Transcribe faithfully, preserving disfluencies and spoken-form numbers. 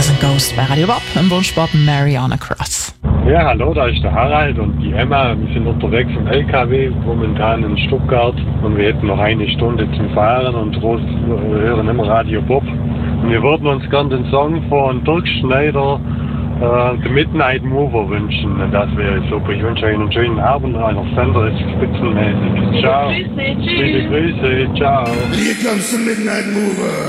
Ghost bei Radio Bob im Wunschbob Mariana Cross. Ja, hallo, da ist der Harald und die Emma. Wir sind unterwegs im L K W, momentan in Stuttgart. Und wir hätten noch eine Stunde zum Fahren und hören immer Radio Bob. Und wir würden uns gern den Song von Dirk Schneider, äh, The Midnight Mover, wünschen. Das wäre super. Ich wünsche euch einen schönen Abend. Einer Sender ist spitzenmäßig. Ciao. Grüße, tschüss. Liebe Grüße, ciao. Here comes the Midnight Mover.